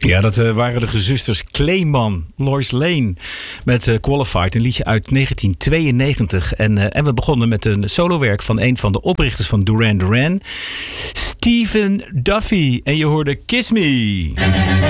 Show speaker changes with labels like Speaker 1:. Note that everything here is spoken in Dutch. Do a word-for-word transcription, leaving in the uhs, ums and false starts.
Speaker 1: Ja, dat uh, waren de gezusters Clayman, Lois Lane met uh, Qualified, een liedje uit negentien tweeënnegentig. En, uh, en we begonnen met een solowerk van een van de oprichters van Duran Duran, Stephen Duffy. En je hoorde Kiss Me.